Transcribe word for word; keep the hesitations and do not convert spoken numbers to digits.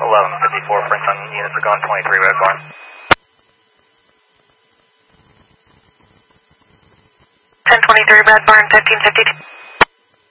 eleven fifty-four, Prince on units are going twenty-three, Red Barn. ten twenty-three, Red Barn, fifteen fifty-two.